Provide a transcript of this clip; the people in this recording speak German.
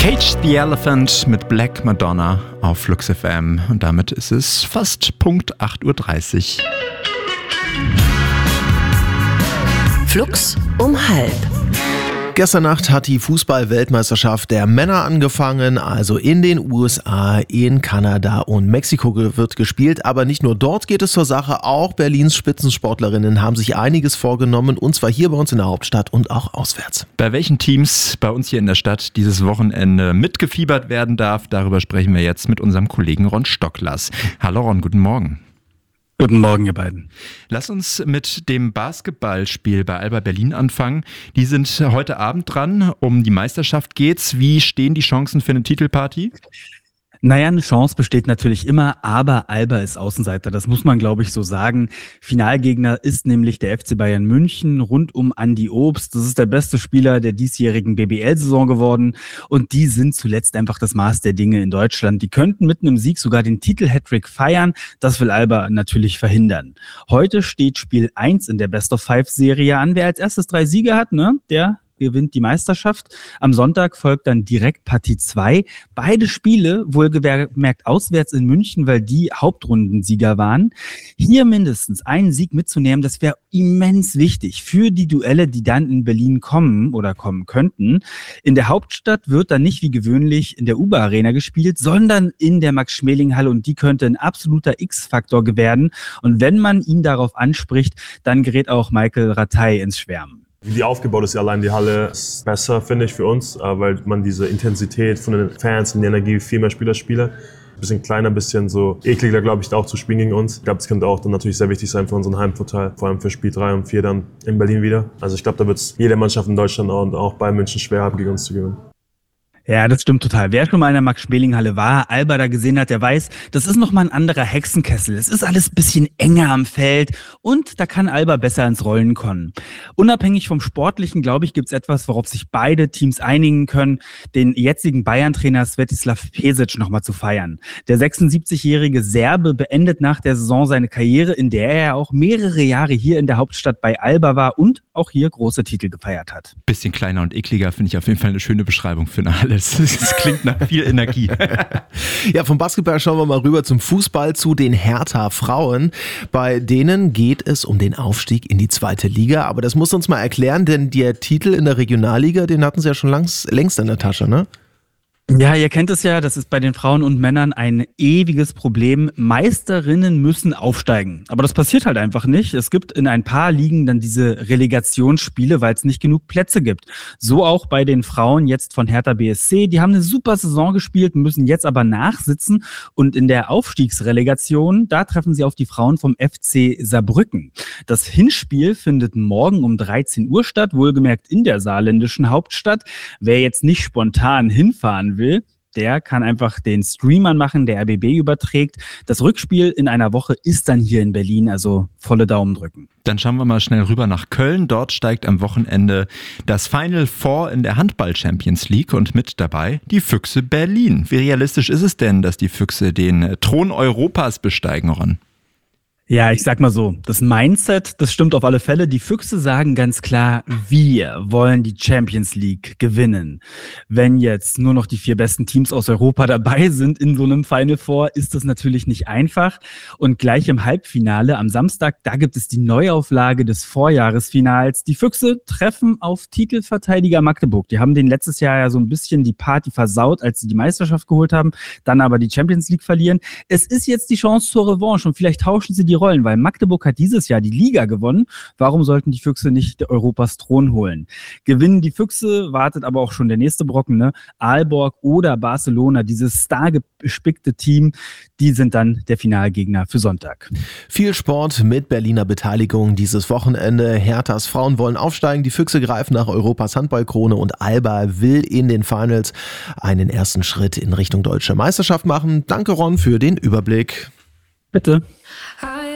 Cage the Elephant mit Black Madonna auf Flux FM. Und damit ist es fast Punkt 8.30 Uhr. Flux um 12:30. Gestern Nacht hat die Fußball-Weltmeisterschaft der Männer angefangen, also in den USA, in Kanada und Mexiko wird gespielt. Aber nicht nur dort geht es zur Sache, auch Berlins Spitzensportlerinnen haben sich einiges vorgenommen, und zwar hier bei uns in der Hauptstadt und auch auswärts. Bei welchen Teams bei uns hier in der Stadt dieses Wochenende mitgefiebert werden darf, darüber sprechen wir jetzt mit unserem Kollegen Ron Stocklas. Hallo Ron, guten Morgen. Guten Morgen, ihr beiden. Lass uns mit dem Basketballspiel bei Alba Berlin anfangen. Die sind heute Abend dran. Um die Meisterschaft geht's. Wie stehen die Chancen für eine Titelparty? Naja, eine Chance besteht natürlich immer, aber Alba ist Außenseiter. Das muss man, glaube ich, so sagen. Finalgegner ist nämlich der FC Bayern München rund um Andi Obst. Das ist der beste Spieler der diesjährigen BBL-Saison geworden. Und die sind zuletzt einfach das Maß der Dinge in Deutschland. Die könnten mit einem Sieg sogar den Titel-Hattrick feiern. Das will Alba natürlich verhindern. Heute steht Spiel 1 in der Best-of-5-Serie an. Wer als erstes 3 Siege hat, der gewinnt die Meisterschaft. Am Sonntag folgt dann direkt Partie 2. Beide Spiele wohlgemerkt auswärts in München, weil die Hauptrundensieger waren. Hier mindestens einen Sieg mitzunehmen, das wäre immens wichtig für die Duelle, die dann in Berlin kommen oder kommen könnten. In der Hauptstadt wird dann nicht wie gewöhnlich in der UBA Arena gespielt, sondern in der Max-Schmeling-Halle, und die könnte ein absoluter X-Faktor werden. Und wenn man ihn darauf anspricht, dann gerät auch Michael Rattay ins Schwärmen. Wie die aufgebaut ist, allein die Halle, ist besser, finde ich, für uns, weil man diese Intensität von den Fans und die Energie, viel mehr Spieler. Bisschen kleiner, bisschen so ekliger, glaube ich, da auch zu spielen gegen uns. Ich glaube, es könnte auch dann natürlich sehr wichtig sein für unseren Heimvorteil, vor allem für Spiel 3 und 4 dann in Berlin wieder. Also ich glaube, da wird es jede Mannschaft in Deutschland und auch bei München schwer haben, gegen uns zu gewinnen. Ja, das stimmt total. Wer schon mal in der Max-Schmeling-Halle war, Alba da gesehen hat, der weiß, das ist nochmal ein anderer Hexenkessel. Es ist alles ein bisschen enger am Feld und da kann Alba besser ins Rollen kommen. Unabhängig vom Sportlichen, glaube ich, gibt es etwas, worauf sich beide Teams einigen können, den jetzigen Bayern-Trainer Svetislav Pesic nochmal zu feiern. Der 76-jährige Serbe beendet nach der Saison seine Karriere, in der er auch mehrere Jahre hier in der Hauptstadt bei Alba war und auch hier große Titel gefeiert hat. Bisschen kleiner und ekliger, finde ich auf jeden Fall eine schöne Beschreibung für eine Halle. Das klingt nach viel Energie. Ja, vom Basketball schauen wir mal rüber zum Fußball, zu den Hertha Frauen. Bei denen geht es um den Aufstieg in die 2. Liga. Aber das muss uns mal erklären, denn der Titel in der Regionalliga, den hatten sie ja schon längst in der Tasche, ne? Ja, ihr kennt es ja, das ist bei den Frauen und Männern ein ewiges Problem. Meisterinnen müssen aufsteigen. Aber das passiert halt einfach nicht. Es gibt in ein paar Ligen dann diese Relegationsspiele, weil es nicht genug Plätze gibt. So auch bei den Frauen jetzt von Hertha BSC. Die haben eine super Saison gespielt, müssen jetzt aber nachsitzen. Und in der Aufstiegsrelegation, da treffen sie auf die Frauen vom FC Saarbrücken. Das Hinspiel findet morgen um 13 Uhr statt, wohlgemerkt in der saarländischen Hauptstadt. Wer jetzt nicht spontan hinfahren will, der kann einfach den Stream anmachen, der RBB überträgt. Das Rückspiel in einer Woche ist dann hier in Berlin, also volle Daumen drücken. Dann schauen wir mal schnell rüber nach Köln. Dort steigt am Wochenende das Final Four in der Handball-Champions League und mit dabei die Füchse Berlin. Wie realistisch ist es denn, dass die Füchse den Thron Europas besteigen, Ron? Ja, ich sag mal so, das Mindset, das stimmt auf alle Fälle. Die Füchse sagen ganz klar, wir wollen die Champions League gewinnen. Wenn jetzt nur noch die 4 besten Teams aus Europa dabei sind in so einem Final Four, ist das natürlich nicht einfach. Und gleich im Halbfinale am Samstag, da gibt es die Neuauflage des Vorjahresfinals. Die Füchse treffen auf Titelverteidiger Magdeburg. Die haben denen letztes Jahr ja so ein bisschen die Party versaut, als sie die Meisterschaft geholt haben, dann aber die Champions League verlieren. Es ist jetzt die Chance zur Revanche und vielleicht tauschen sie die Rollen, weil Magdeburg hat dieses Jahr die Liga gewonnen. Warum sollten die Füchse nicht Europas Thron holen? Gewinnen die Füchse, wartet aber auch schon der nächste Brocken, ne? Aalborg oder Barcelona, dieses stargespickte Team, die sind dann der Finalgegner für Sonntag. Viel Sport mit Berliner Beteiligung dieses Wochenende. Herthas Frauen wollen aufsteigen, die Füchse greifen nach Europas Handballkrone und Alba will in den Finals einen ersten Schritt in Richtung deutsche Meisterschaft machen. Danke, Ron, für den Überblick. Bitte.